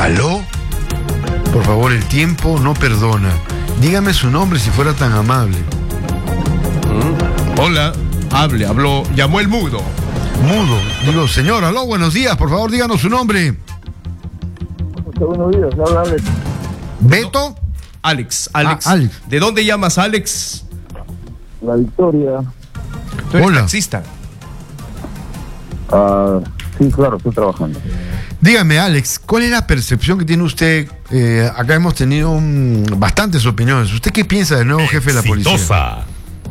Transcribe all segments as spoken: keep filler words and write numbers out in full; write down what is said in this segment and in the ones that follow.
¿Aló? Por favor, el tiempo no perdona. Dígame su nombre si fuera tan amable. ¿Mm? Hola, hable, habló, llamó el mudo. Mudo. Digo, señor, aló, buenos días, por favor, díganos su nombre. Buenos días, habla Alex. ¿Beto? Alex, Alex. Ah, Alex. ¿De dónde llamas, Alex? La Victoria. ¿Tú eres Hola. taxista? Ah, sí, claro, estoy trabajando. Dígame, Alex, ¿cuál es la percepción que tiene usted? Eh, acá hemos tenido um, bastantes opiniones. ¿Usted qué piensa del nuevo jefe de la policía? Exitosa.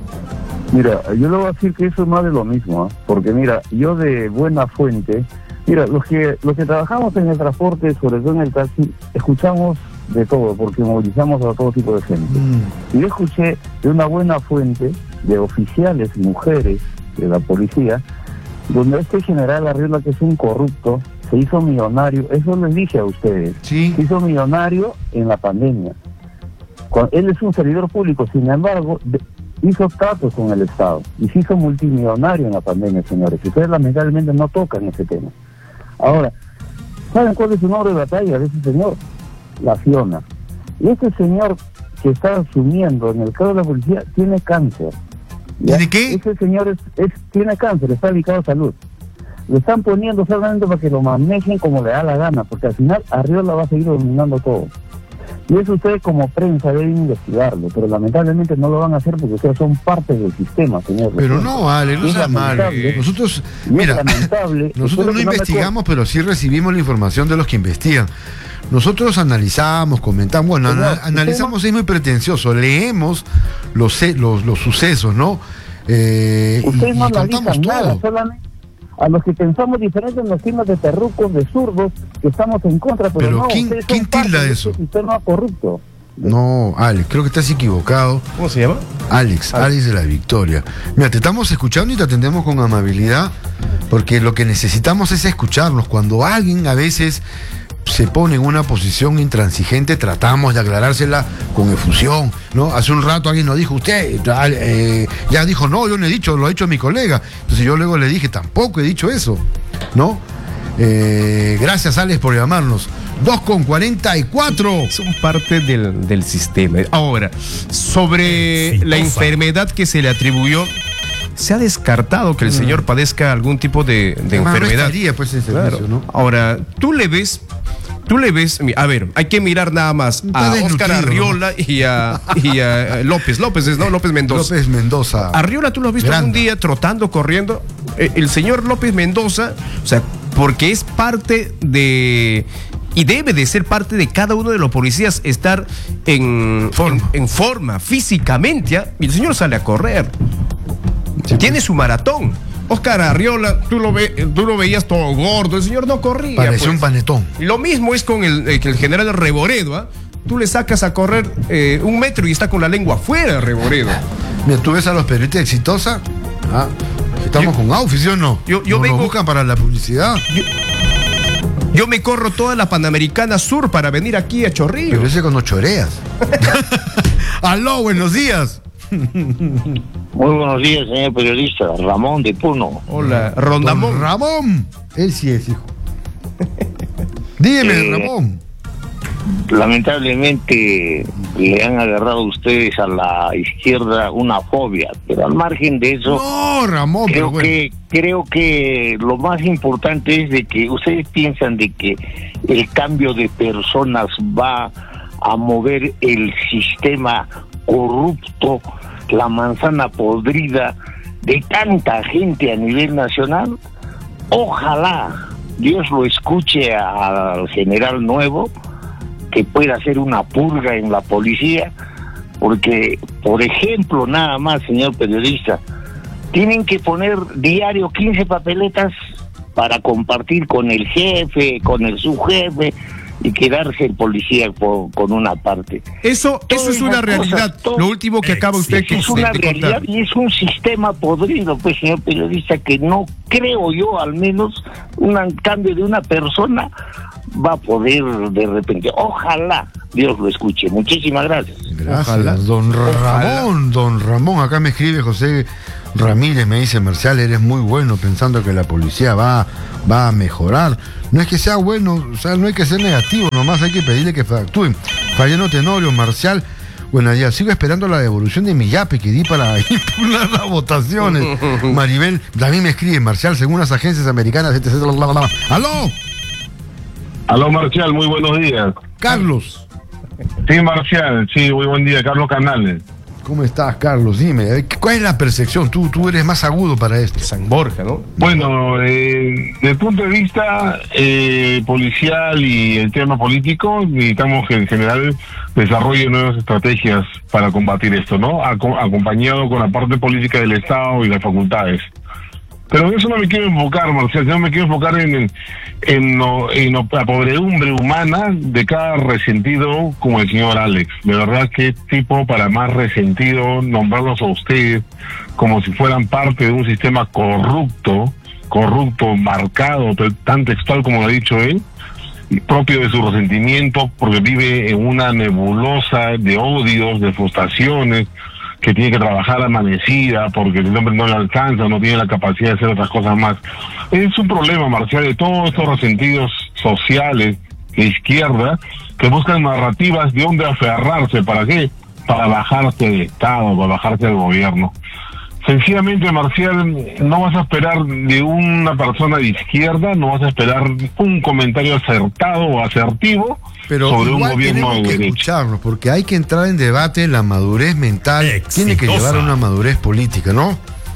Mira, yo le voy a decir que eso es más de lo mismo, ¿eh? Porque mira, yo de buena fuente, mira, los que los que trabajamos en el transporte, sobre todo en el taxi, escuchamos de todo, porque movilizamos a todo tipo de gente. Mm. Y yo escuché de una buena fuente, de oficiales, mujeres de la policía, donde este general Arriola, que es un corrupto, se hizo millonario, eso les dije a ustedes, sí. Se hizo millonario en la pandemia. Cuando, él es un servidor público, sin embargo, de, hizo tratos con el Estado y se hizo multimillonario en la pandemia, señores. Ustedes lamentablemente no tocan ese tema. Ahora, ¿saben cuál es su nombre de batalla de ese señor? La Fiona. Y este señor que está asumiendo en el cargo de la policía tiene cáncer. ¿Ya? ¿Tiene qué? Ese señor es, es, tiene cáncer, está dedicado a salud. Lo están poniendo solamente para que lo manejen como le da la gana, porque al final Arriola va a seguir dominando todo. Y eso ustedes como prensa deben investigarlo, pero lamentablemente no lo van a hacer porque ustedes son parte del sistema, señor. Pero no, Ale, no sea malo. Nosotros, mira, nosotros no investigamos, pero sí recibimos la información de los que investigan. Nosotros analizamos, comentamos, bueno, Señor, ana- analizamos, es muy pretencioso, leemos los, los, los sucesos, ¿no? Eh, Ustedes y, no y contamos analizan nada, todo. solamente a los que pensamos diferentes nos tildan de terrucos, de zurdos, que estamos en contra, pero, Pero no, ¿quién- ustedes quién son parte tilda de eso? este sistema corrupto. No, Alex, creo que estás equivocado. ¿Cómo se llama? Alex, Alex de la Victoria. Mira, te estamos escuchando y te atendemos con amabilidad, porque lo que necesitamos es escucharnos. Cuando alguien a veces se pone en una posición intransigente, tratamos de aclarársela con efusión, ¿no? Hace un rato alguien nos dijo, usted eh, ya dijo, no, yo no he dicho, lo ha dicho mi colega. Entonces yo luego le dije, tampoco he dicho eso, ¿no? Eh, gracias, Alex, por llamarnos. dos con cuarenta y cuatro. Son parte del, del sistema. Ahora, sobre Exitosa. la enfermedad que se le atribuyó, se ha descartado que el señor padezca algún tipo de, de Además, no enfermedad. estaría, pues, en servicio, Claro. ¿no? Ahora, tú le ves, tú le ves, a ver, hay que mirar nada más Está a desnutrido, Óscar Arriola, ¿no? y, a, y a López, López es, ¿no? López Mendoza. López Mendoza. Arriola, tú lo has visto Grande. un día trotando, corriendo. Eh, el señor López Mendoza, o sea, porque es parte de... Y debe de ser parte de cada uno de los policías estar en Forma. en, en forma físicamente, ¿ya? Y el señor sale a correr. Sí, Tiene pues. su maratón. Óscar Arriola, tú lo, ve, tú lo veías todo gordo, el señor no corría. Parecía pues. un panetón. Y lo mismo es con el, eh, que el general Reboredo, ¿ah? Tú le sacas a correr eh, un metro y está con la lengua afuera, Reboredo. Mira, tú ves a los periodistas exitosa. Ah, estamos Yo- con Aufi, ¿sí o no? yo- yo Nos vengo- lo buscan para la publicidad. Yo, yo me corro toda la Panamericana Sur para venir aquí a Chorrillo. Pero ese cuando choreas. Aló, buenos días. Muy buenos días, señor periodista. Ramón de Puno. Hola, Don Rondamón. Ramón. Él sí es, hijo. Dígame, Eh, Ramón. Lamentablemente le han agarrado ustedes a la izquierda una fobia, pero al margen de eso, No, Ramón, pero creo bueno. que creo que lo más importante es de que ustedes piensan de que el cambio de personas va a mover el sistema corrupto, la manzana podrida de tanta gente a nivel nacional. Ojalá Dios lo escuche al general nuevo, que pueda hacer una purga en la policía, porque, por ejemplo, nada más, señor periodista, tienen que poner diario quince papeletas para compartir con el jefe, con el subjefe, y quedarse el policía por, con una parte. Eso, eso Todas es una esas realidad. cosas, todo- Lo último que acaba usted que Es una de realidad contar. y es un sistema podrido, pues, señor periodista, que no creo yo, al menos, un cambio de una persona va a poder de repente. Ojalá Dios lo escuche. Muchísimas gracias. Gracias, Ojalá. don Ramón, don Ramón, acá me escribe José Ramírez, me dice, Marcial, eres muy bueno pensando que la policía va, va a mejorar. No es que sea bueno, o sea, no hay que ser negativo, nomás hay que pedirle que actúen. Falleno Tenorio, Marcial. Bueno, ya sigo esperando la devolución de mi yape que di para impugnar las votaciones. Maribel también me escribe, Marcial, según las agencias americanas, etcétera. ¡Aló! Aló, Marcial, muy buenos días. Carlos. Sí, Marcial, sí, muy buen día, Carlos Canales. ¿Cómo estás, Carlos? Dime, ¿cuál es la percepción? Tú, tú eres más agudo para esto. San Borja, ¿no? Bueno, eh, desde el punto de vista eh, policial y el tema político, necesitamos que en general desarrolle nuevas estrategias para combatir esto, ¿no? Aco- acompañado con la parte política del Estado y las facultades. Pero en eso no me quiero enfocar, Marcial, yo me quiero enfocar en, en, en, lo- en lo- la podredumbre humana de cada resentido como el señor Alex. De verdad, qué tipo para más resentido nombrarlos a ustedes como si fueran parte de un sistema corrupto, corrupto, marcado, tan textual como lo ha dicho él, y propio de su resentimiento, porque vive en una nebulosa de odios, de frustraciones, que tiene que trabajar amanecida porque el hombre no le alcanza, no tiene la capacidad de hacer otras cosas más. Es un problema, Marcial, de todos estos resentidos sociales de izquierda que buscan narrativas de dónde aferrarse. ¿Para qué? Para bajarse del Estado, para bajarse del gobierno. Sencillamente, Marcial, no vas a esperar de una persona de izquierda, no vas a esperar un comentario acertado o asertivo Pero sobre un igual gobierno tenemos de que derecha. escucharnos, porque hay que entrar en debate, la madurez mental tiene que llevar a una madurez política, ¿no?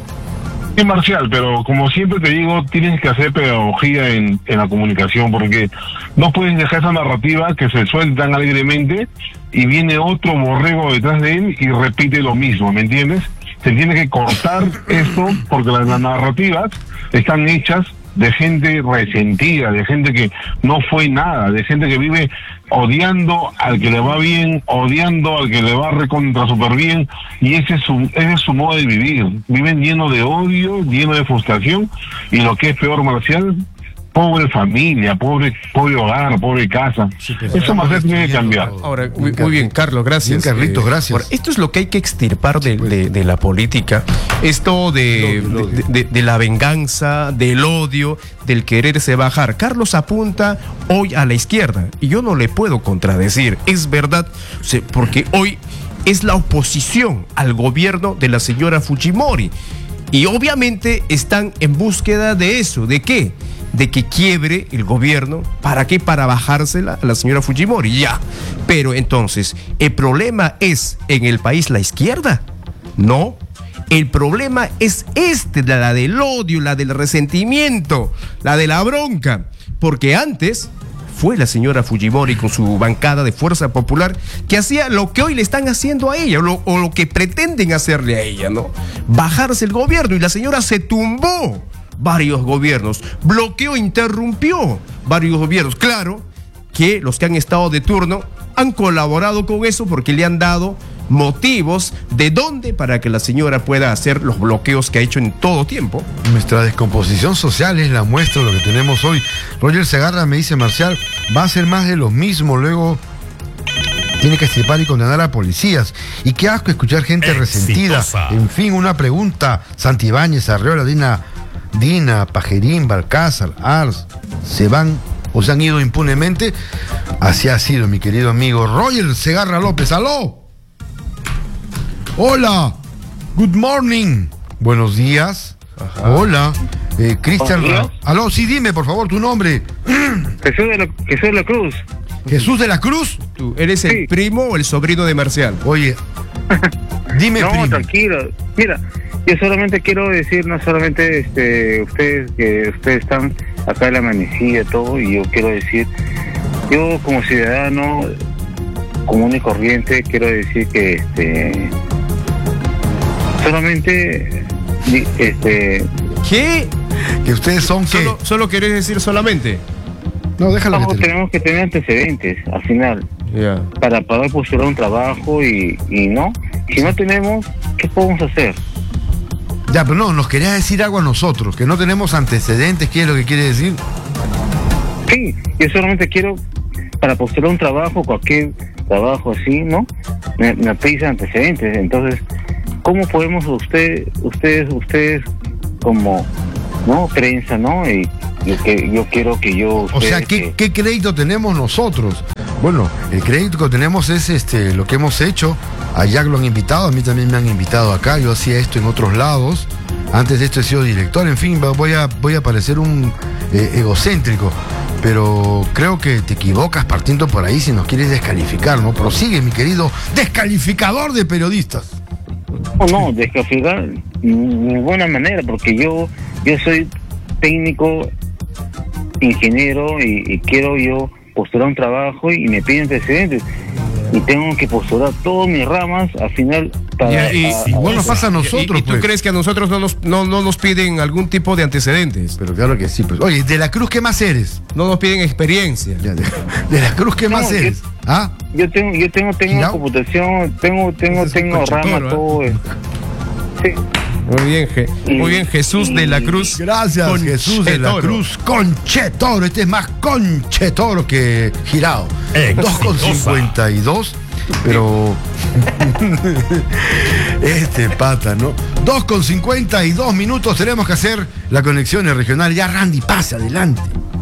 Sí, Marcial, pero como siempre te digo, tienes que hacer pedagogía en, en la comunicación, porque no puedes dejar esa narrativa que se suelta tan alegremente y viene otro borrego detrás de él y repite lo mismo, ¿me entiendes? Se tiene que cortar esto porque las, las narrativas están hechas de gente resentida, de gente que no fue nada, de gente que vive odiando al que le va bien, odiando al que le va recontra súper bien, y ese es su, ese es su modo de vivir. Viven lleno de odio, lleno de frustración, y lo que es peor, Marcial, pobre familia, pobre pobre hogar, pobre casa. Sí, pero Eso más tiene que cambiar. Ahora, muy, muy bien, Carlos, gracias. Bien, Carlitos, Eh, gracias. ahora, esto es lo que hay que extirpar de, de- de la política. Esto de, El odio, el odio. de- de- de la venganza, del odio, del quererse bajar. Carlos apunta hoy a la izquierda y yo no le puedo contradecir. Es verdad, o sea, porque hoy es la oposición al gobierno de la señora Fujimori. Y obviamente están en búsqueda de eso. ¿De qué? De que quiebre el gobierno. ¿Para qué? Para bajársela a la señora Fujimori. Ya. Pero entonces, ¿el problema es en el país la izquierda? No. El problema es este, la del odio, la del resentimiento, la de la bronca. Porque antes fue la señora Fujimori con su bancada de Fuerza Popular que hacía lo que hoy le están haciendo a ella, o lo, o lo que pretenden hacerle a ella, ¿no? Bajarse el gobierno, y la señora se tumbó varios gobiernos, bloqueó, interrumpió varios gobiernos. Claro que los que han estado de turno han colaborado con eso porque le han dado motivos de dónde para que la señora pueda hacer los bloqueos que ha hecho en todo tiempo. Nuestra descomposición social es la muestra de lo que tenemos hoy. Roger Segarra me dice, Marcial, va a ser más de lo mismo, luego tiene que estripar y condenar a policías. Y qué asco escuchar gente resentida. En fin, una pregunta. Santibáñez, Arreola, Dina, Dina, Pajerín, Balcázar, Ars, ¿se van o se han ido impunemente? Así ha sido, mi querido amigo Roger Segarra López. ¡Aló! Hola, good morning. Buenos días. Ajá. Hola, eh, Cristian. Buenos días. Ra- Aló, sí, dime por favor tu nombre. Jesús de la, Jesús de la Cruz. Jesús de la Cruz. ¿Tú eres el Sí. primo o el sobrino de Marcial? Oye, dime, No, primo. tranquilo. Mira, yo solamente quiero decir, no solamente este, ustedes, que ustedes están acá en la amanecida y todo, y yo quiero decir, yo como ciudadano común y corriente, quiero decir que este solamente di- este ¿Qué? Que ustedes son que. Solo, solo querés decir solamente. No, déjalo no, que te... tenemos que tener antecedentes al final Ya. para poder postular un trabajo y, y no, si no tenemos, ¿qué podemos hacer? Ya, pero no, nos quería decir algo a nosotros, que no tenemos antecedentes, ¿qué es lo que quiere decir? Sí, yo solamente quiero, para postular un trabajo, cualquier trabajo así, ¿no? Me, me pide antecedentes. Entonces, ¿cómo podemos usted, ustedes, ustedes como, ¿no? Prensa, ¿no? Y Yo, que, yo quiero que yo... O sea, ¿qué, ¿qué crédito tenemos nosotros? Bueno, el crédito que tenemos es este lo que hemos hecho. A Jack lo han invitado, a mí también me han invitado acá. Yo hacía esto en otros lados. Antes de esto he sido director. En fin, voy a, voy a parecer un eh, egocéntrico. Pero creo que te equivocas partiendo por ahí si nos quieres descalificar, ¿no? Prosigue, mi querido descalificador de periodistas. No, no, descalificar de ninguna manera, porque yo, yo soy técnico, ingeniero y, y quiero yo postular un trabajo y me piden antecedentes y tengo que postular todas mis ramas al final para, y, y, a, igual nos pasa a nosotros. ¿Y, y tú pues. crees que a nosotros no nos, no, no nos piden algún tipo de antecedentes? Pero claro que sí, pues. Oye, de la Cruz, ¿qué más eres? No nos piden experiencia. Ya, de, de la Cruz, ¿qué No, más yo- eres? ¿Ah? yo tengo yo tengo tengo ¿Girao? computación, tengo tengo Ese es un tengo rama conchetoro, ¿eh? todo eh. Sí. Muy bien, Je- muy bien, Jesús de la Cruz. Gracias, Con Jesús de la Chetoro. Cruz. Conchetoro. Este es más conchetoro que girado. dos con cincuenta y dos. Pero. Este pata, ¿no? dos con cincuenta y dos minutos. Tenemos que hacer la conexión regional. Ya, Randy, pase adelante.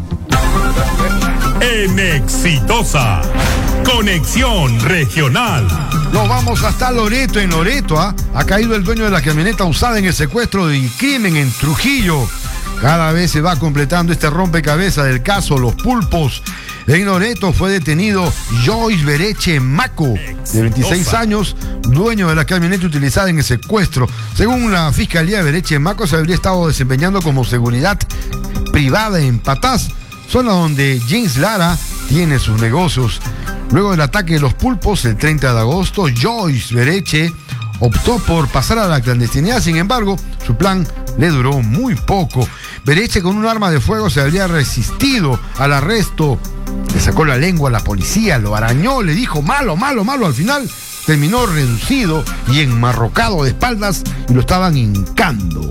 En Exitosa, Conexión Regional. Nos vamos hasta Loreto. En Loreto, ¿ah? Ha caído el dueño de la camioneta usada en el secuestro del crimen en Trujillo. Cada vez se va completando este rompecabezas del caso Los Pulpos. En Loreto fue detenido Joyce Bereche Maco, de veintiséis años, dueño de la camioneta utilizada en el secuestro. Según la Fiscalía, Bereche Maco se habría estado desempeñando como seguridad privada en Patás, zona donde James Lara tiene sus negocios. Luego del ataque de Los Pulpos, el treinta de agosto, Joyce Bereche optó por pasar a la clandestinidad. Sin embargo, su plan le duró muy poco. Bereche, con un arma de fuego, se habría resistido al arresto. Le sacó la lengua a la policía, lo arañó, le dijo malo, malo, malo. Al final terminó reducido y enmarrocado de espaldas y lo estaban hincando.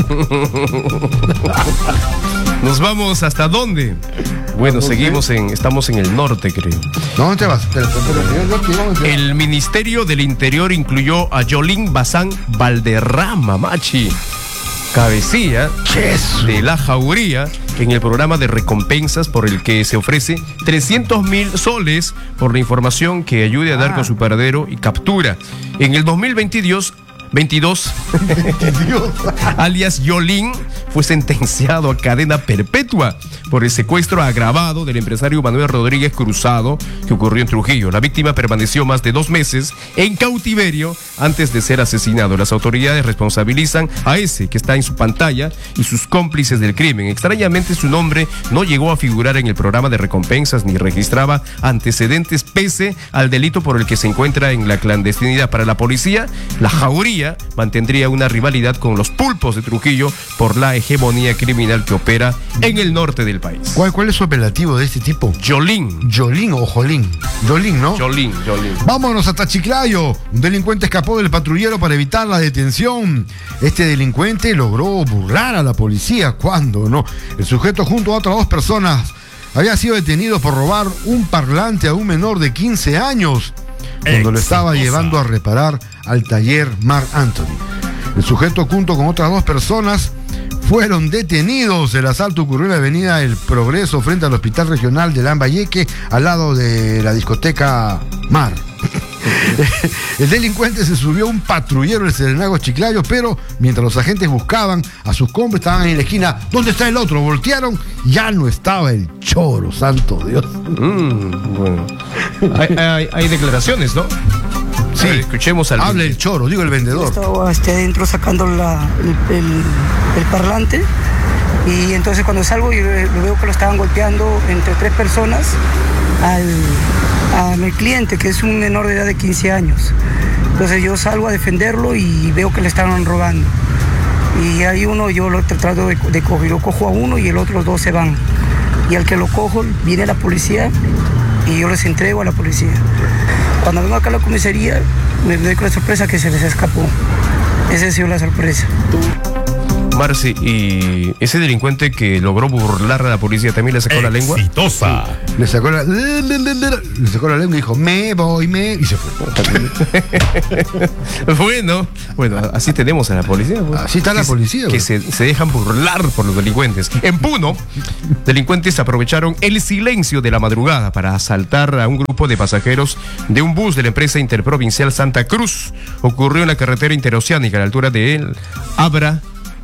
¿Nos vamos hasta dónde? Bueno, seguimos en, estamos en el norte, creo. ¿Dónde te vas? Espera, espera, espera, yo quiero- vamos a- El Ministerio del Interior incluyó a Yolín Bazán Valderrama, machi, cabecilla Jesús. de la Jauría, en el programa de recompensas por el que se ofrece trescientos mil soles por la información que ayude a dar con su paradero y captura. En el dos mil veintidós, veintidós, Dios. alias Yolín, fue sentenciado a cadena perpetua por el secuestro agravado del empresario Manuel Rodríguez Cruzado, que ocurrió en Trujillo. La víctima permaneció más de dos meses en cautiverio antes de ser asesinado. Las autoridades responsabilizan a ese que está en su pantalla y sus cómplices del crimen. Extrañamente, su nombre no llegó a figurar en el programa de recompensas ni registraba antecedentes pese al delito por el que se encuentra en la clandestinidad. Para la policía, la Jauría mantendría una rivalidad con los Pulpos de Trujillo por la hegemonía criminal que opera en el norte del país. ¿Cuál, ¿Cuál es su apelativo de este tipo? Yolín. Yolín o Jolín. Yolín, ¿no? Yolín, Yolín. Vámonos hasta Chiclayo. Un delincuente escapó del patrullero para evitar la detención. Este delincuente logró burlar a la policía. ¿Cuándo? No. El sujeto, junto a otras dos personas, había sido detenido por robar un parlante a un menor de quince años cuando lo estaba Exitosa. llevando a reparar al taller Mark Anthony. El sujeto, junto con otras dos personas, fueron detenidos. El asalto ocurrió en la avenida El Progreso, frente al Hospital Regional de Lambayeque, al lado de la discoteca Mar. El delincuente se subió a un patrullero del Serenago Chiclayo, pero mientras los agentes buscaban a sus cómplices, estaban en la esquina. ¿Dónde está el otro? Voltearon, ya no estaba el choro, santo Dios. Mm, bueno. Hay, hay- hay declaraciones, ¿no? Sí, A ver, escuchemos al. Habla el choro, digo el vendedor. Estaba este, adentro sacando la- el, el- el parlante y entonces cuando salgo y ve- veo que lo estaban golpeando entre tres personas al, a mi cliente, que es un menor de edad de quince años. Entonces yo salgo a defenderlo y veo que le estaban robando. Y hay uno, yo lo trato de, de coger, yo cojo a uno y el otro, los dos se van. Y al que lo cojo viene la policía y yo les entrego a la policía. Cuando vengo acá a la comisaría, me doy con la sorpresa que se les escapó. Esa ha sido la sorpresa. Marci, y ese delincuente que logró burlar a la policía también le sacó la lengua. Exitosa. Le sacó la, le sacó la lengua y dijo, me voy, me... Y se fue. Bueno, bueno, así tenemos a la policía. Pues. Así está la que, policía. Que se, se dejan burlar por los delincuentes. En Puno, delincuentes aprovecharon el silencio de la madrugada para asaltar a un grupo de pasajeros de un bus de la empresa interprovincial Santa Cruz. Ocurrió en la carretera interoceánica a la altura de el Abra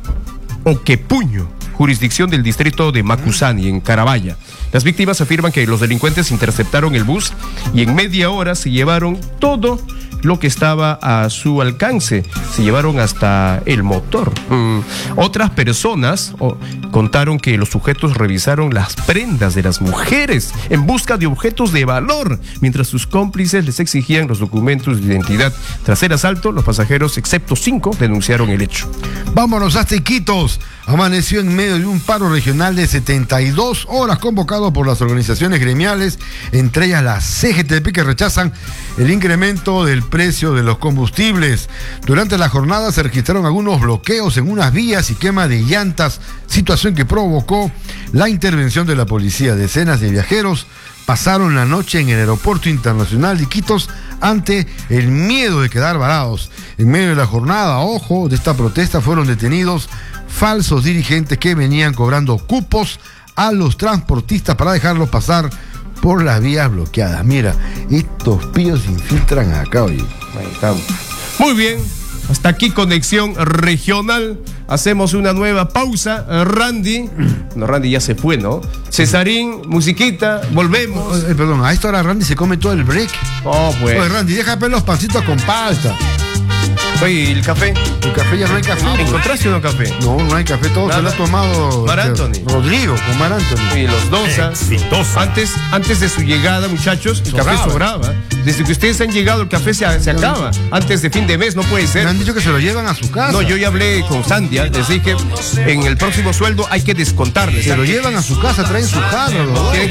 Oquepuño, jurisdicción del distrito de Macusani, en Carabaya. Las víctimas afirman que los delincuentes interceptaron el bus y en media hora se llevaron todo lo que estaba a su alcance. Se llevaron hasta el motor. Mm. Otras personas oh, contaron que los sujetos revisaron las prendas de las mujeres en busca de objetos de valor, mientras sus cómplices les exigían los documentos de identidad. Tras el asalto, los pasajeros, excepto cinco, denunciaron el hecho. Vámonos hasta Iquitos. Amaneció en medio de un paro regional de setenta y dos horas convocado por las organizaciones gremiales, entre ellas la C G T P, que rechazan el incremento del precio de los combustibles. Durante la jornada se registraron algunos bloqueos en unas vías y quema de llantas, situación que provocó la intervención de la policía. Decenas de viajeros pasaron la noche en el aeropuerto internacional de Iquitos ante el miedo de quedar varados. En medio de la jornada, ojo, de esta protesta fueron detenidos falsos dirigentes que venían cobrando cupos a los transportistas para dejarlos pasar por las vías bloqueadas. Mira, estos pillos se infiltran acá, oye. Ahí estamos. Muy bien, hasta aquí Conexión Regional. Hacemos una nueva pausa. Randy, no, Randy ya se fue, ¿no? Cesarín, musiquita, volvemos. Eh, perdón, a esta hora Randy se come todo el break. Oh, pues. Oye, Randy, déjame los pancitos con palta. Oye, ¿el café? El café ya no hay café. ¿Encontraste o no café? No, no hay café, todo se lo ha tomado Mar Anthony. Rodrigo con Mar Anthony. Y los dos. Exitosa. Antes, antes de su llegada, muchachos, el Sobraba. café sobraba. Desde que ustedes han llegado, el café se, se acaba. Antes de fin de mes, no puede Me ser. han dicho que se lo llevan a su casa. No, yo ya hablé con Sandia, les dije, en el próximo sueldo hay que descontarles. Se lo llevan a su casa, traen su jarra, los dos. Tienen